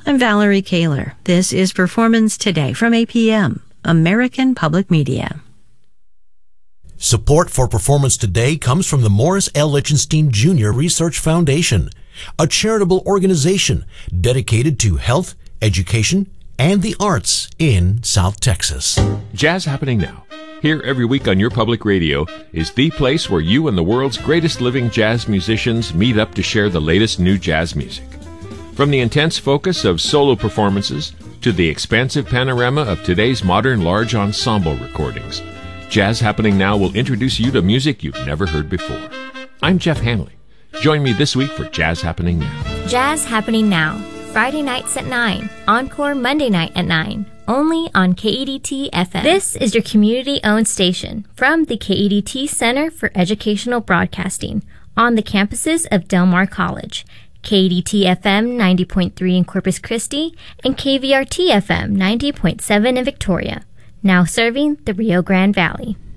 I'm Valerie Kaler. This is Performance Today from APM, American Public Media. Support for Performance Today comes from the Morris L. Lichtenstein Jr. Research Foundation, a charitable organization dedicated to health, education, and the arts in South Texas. Jazz Happening Now, here every week on your public radio, is the place where you and the world's greatest living jazz musicians meet up to share the latest new jazz music. From the intense focus of solo performances to the expansive panorama of today's modern large ensemble recordings, Jazz Happening Now will introduce you to music you've never heard before. I'm Jeff Hanley. Join me this week for Jazz Happening Now. Jazz Happening Now, Friday nights at 9, Encore Monday night at 9, only on KEDT FM. This is your community-owned station from the KEDT Center for Educational Broadcasting on the campuses of Del Mar College. KEDT FM 90.3 in Corpus Christi and KVRT FM 90.7 in Victoria. Now serving the Rio Grande Valley.